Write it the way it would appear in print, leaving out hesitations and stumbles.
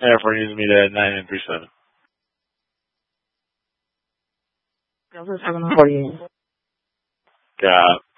Everyone needs to meet at 9937. Delta 748. Got